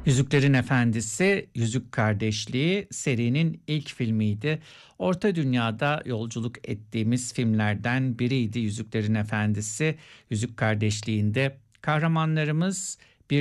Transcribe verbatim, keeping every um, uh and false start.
Yüzüklerin Efendisi, Yüzük Kardeşliği serinin ilk filmiydi. Orta Dünya'da yolculuk ettiğimiz filmlerden biriydi Yüzüklerin Efendisi. Yüzük Kardeşliği'nde kahramanlarımız